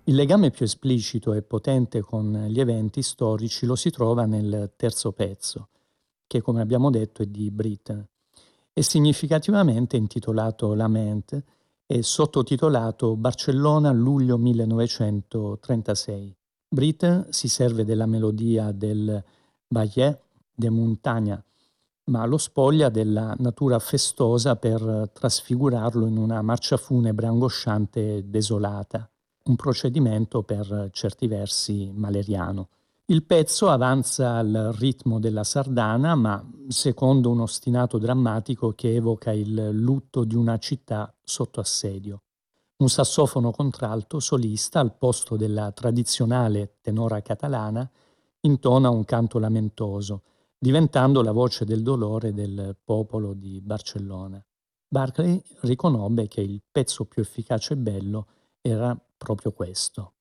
Il legame più esplicito e potente con gli eventi storici lo si trova nel terzo pezzo, che come abbiamo detto è di Britten. È significativamente intitolato Lament e sottotitolato Barcellona luglio 1936. Britten si serve della melodia del Ballet de Montagna, ma lo spoglia della natura festosa per trasfigurarlo in una marcia funebre angosciante e desolata, un procedimento per certi versi maleriano. Il pezzo avanza al ritmo della sardana, ma secondo un ostinato drammatico che evoca il lutto di una città sotto assedio. Un sassofono contralto solista al posto della tradizionale tenora catalana intona un canto lamentoso, diventando la voce del dolore del popolo di Barcellona. Barclay riconobbe che il pezzo più efficace e bello era proprio questo.